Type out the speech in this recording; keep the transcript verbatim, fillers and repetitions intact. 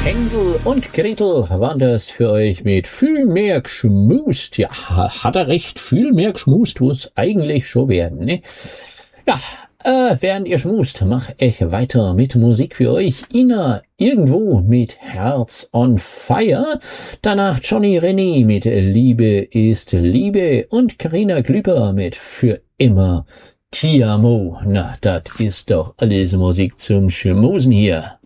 Hänsel und Gretel waren das für euch mit viel mehr geschmust. Ja, hat er recht, viel mehr geschmust muss eigentlich schon werden, ne? Ja, äh, während ihr schmust, mach ich weiter mit Musik für euch. Ina irgendwo mit Herz on Fire. Danach Johnny René mit Liebe ist Liebe und Carina Glüper mit Für immer Ti amo. Na, das ist doch alles Musik zum Schmusen hier.